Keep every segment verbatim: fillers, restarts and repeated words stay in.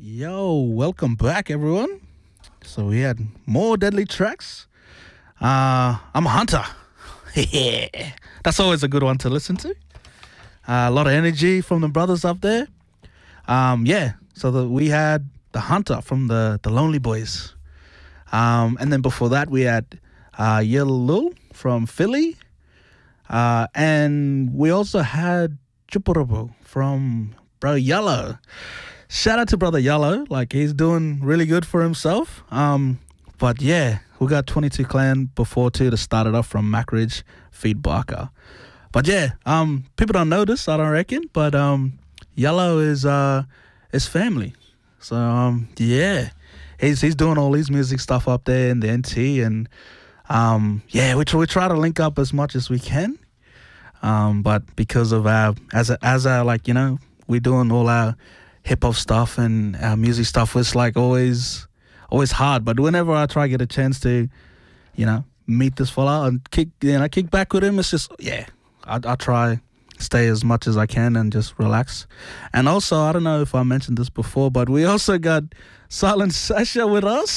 Yo, welcome back, everyone. So we had more deadly tracks. Uh, I'm a hunter. Yeah, that's always a good one to listen to. Uh, a lot of energy from the brothers up there. Um, yeah, so the, we had the hunter from the the Lonely Boys. Um, and then before that we had uh, Yellow Lil from Philly. Uh, and we also had Chuporobo from Bro Yellow. Shout out to Brother Yellow. Like, he's doing really good for himself. Um, but yeah, we got twenty-two Clan before too to start it off from Mackridge, Feed Barker. But yeah, um, people don't know this, I don't reckon. But um, Yellow is uh, is family. So um, yeah, he's he's doing all his music stuff up there in the N T, and um, yeah, we try, we try to link up as much as we can. Um, but because of our as a, as our like you know we're doing all our hip hop stuff and our music stuff, it's like always always hard. But whenever I try to get a chance to, you know, meet this fella and kick you know kick back with him, it's just yeah, I I try stay as much as I can and just relax. And also, I don't know if I mentioned this before, but we also got Silent Sasha with us.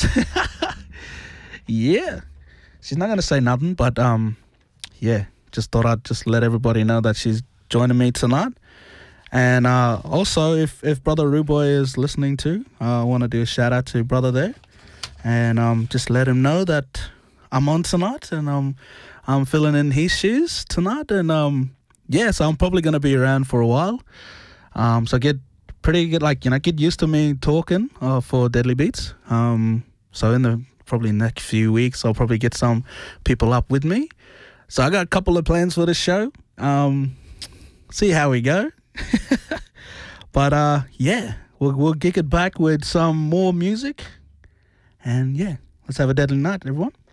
Yeah, she's not gonna say nothing, but um, yeah, just thought I'd just let everybody know that she's joining me tonight. And uh, also, if, if Brother Ruboy is listening too, uh, I want to do a shout out to Brother there, and um, just let him know that I'm on tonight, and um, I'm filling in his shoes tonight, and um, yeah, so I'm probably gonna be around for a while. Um, so get pretty good, like you know, get used to me talking uh, for Deadly Beats. Um, so in the probably next few weeks, I'll probably get some people up with me. So I got a couple of plans for this show. Um, see how we go. But uh, yeah, we'll we'll kick it back with some more music, and yeah, let's have a deadly night, everyone.